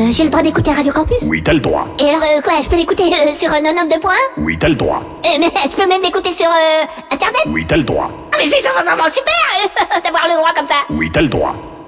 J'ai le droit d'écouter Radio Campus? Oui, t'as le droit. Et alors, quoi, je peux l'écouter sur 92 points? Oui, t'as le droit. Mais je peux même l'écouter sur Internet? Oui, t'as le droit. Ah, mais c'est vraiment super d'avoir le droit comme ça. Oui, t'as le droit.